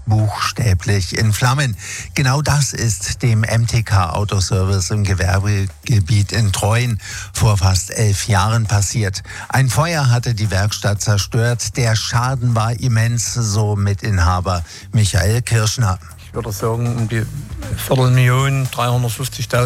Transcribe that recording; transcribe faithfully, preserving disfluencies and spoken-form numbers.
buchstäblich in Flammen. Genau das ist dem M T K Autoservice im Gewerbegebiet in Treuen vor fast elf Jahren passiert. Ein Feuer hatte die Werkstatt zerstört. Der Schaden war immens, so Mitinhaber Michael Kirschner. Ich würde sagen, um die Viertelmillion, dreihundertfünfzigtausend